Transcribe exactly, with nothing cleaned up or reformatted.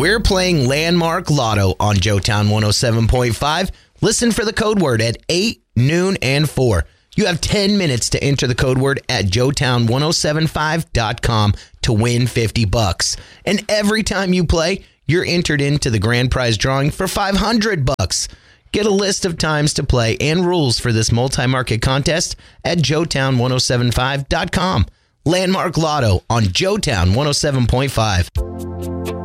We're playing Landmark Lotto on Joetown one oh seven point five. Listen for the code word at eight, noon, and four. You have ten minutes to enter the code word at joetown ten seventy-five dot com to win fifty bucks. And every time you play, you're entered into the grand prize drawing for five hundred bucks. Get a list of times to play and rules for this multi-market contest at joetown ten seventy-five dot com. Landmark Lotto on Joetown one oh seven point five.